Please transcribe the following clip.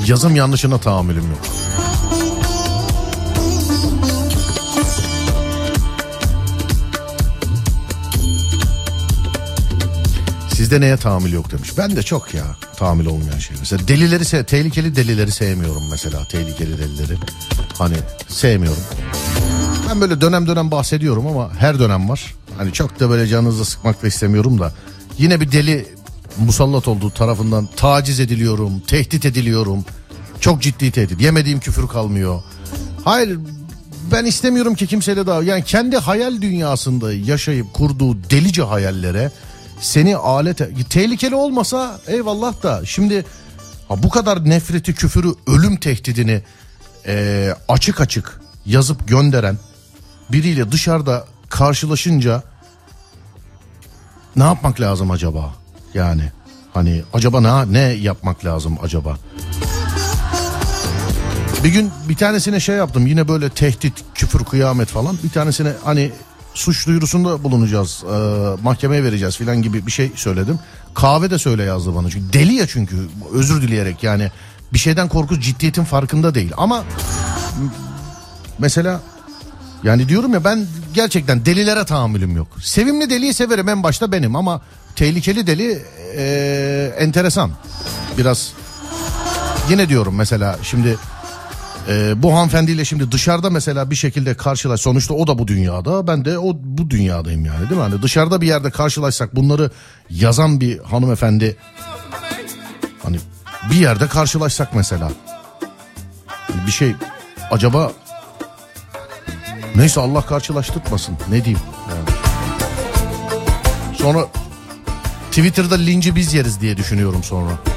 Yazım yanlışına tahammülüm yok. Sizde neye tahammül yok demiş. Ben de çok ya tahammül olmayan şey. Mesela delileri tehlikeli delileri sevmiyorum mesela. Tehlikeli delileri. Hani sevmiyorum. Ben böyle dönem dönem bahsediyorum ama her dönem var. Hani çok da böyle canınızı sıkmak da istemiyorum da. Yine bir deli musallat olduğu tarafından taciz ediliyorum, tehdit ediliyorum. Çok ciddi tehdit. Yemediğim küfür kalmıyor. Hayır, ben istemiyorum ki kimseyle daha... Yani kendi hayal dünyasında yaşayıp kurduğu delice hayallere seni tehlikeli olmasa eyvallah da şimdi bu kadar nefreti, küfürü, ölüm tehdidini açık açık yazıp gönderen biriyle dışarıda karşılaşınca ne yapmak lazım acaba? Yani hani acaba ne yapmak lazım acaba? Bir gün bir tanesine şey yaptım, yine böyle tehdit, küfür, kıyamet falan. Bir tanesine hani suç duyurusunda bulunacağız, mahkemeye vereceğiz filan gibi bir şey söyledim. Kahve de söyle yazdı bana. Çünkü deli ya, çünkü özür dileyerek, yani bir şeyden korku, ciddiyetin farkında değil. Ama mesela yani diyorum ya, ben gerçekten delilere tahammülüm yok. Sevimli deliyi severim, en başta benim, ama tehlikeli deli enteresan. Biraz yine diyorum mesela şimdi bu hanımefendiyle şimdi dışarıda mesela bir şekilde karşılaş, sonuçta o da bu dünyada, ben de bu dünyadayım yani, değil mi? Hani dışarıda bir yerde karşılaşsak, bunları yazan bir hanımefendi, hani bir yerde karşılaşsak mesela, bir şey acaba, neyse Allah karşılaştırmasın, ne diyeyim yani. Sonra Twitter'da linci biz yeriz diye düşünüyorum sonra.